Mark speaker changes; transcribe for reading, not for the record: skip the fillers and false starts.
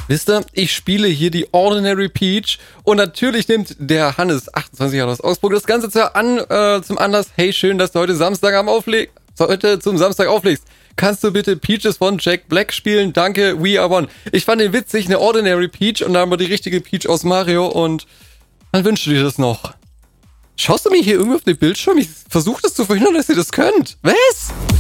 Speaker 1: Wisst ihr, ich spiele hier die Ordinary Peach und natürlich nimmt der Hannes, 28 Jahre aus Augsburg, das Ganze zum Anlass, hey, schön, dass du heute zum Samstag auflegst. Kannst du bitte Peaches von Jack Black spielen? Danke, we are one. Ich fand den witzig, eine Ordinary Peach und dann haben wir die richtige Peach aus Mario und dann wünschst du dir das noch. Schaust du mir hier irgendwie auf den Bildschirm? Ich versuche das zu verhindern, dass ihr das könnt. Was?